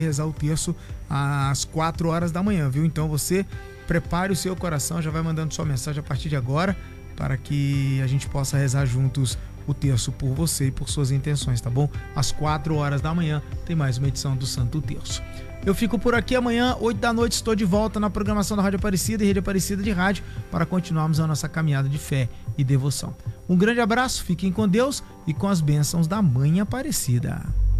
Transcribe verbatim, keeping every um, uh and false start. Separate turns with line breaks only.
rezar o terço às quatro horas da manhã, viu? Então você prepare o seu coração, já vai mandando sua mensagem a partir de agora, para que a gente possa rezar juntos o terço por você e por suas intenções, tá bom? Às quatro horas da manhã tem mais uma edição do Santo Terço. Eu fico por aqui. Amanhã, oito da noite, estou de volta na programação da Rádio Aparecida e Rede Aparecida de Rádio para continuarmos a nossa caminhada de fé e devoção. Um grande abraço, fiquem com Deus e com as bênçãos da Mãe Aparecida.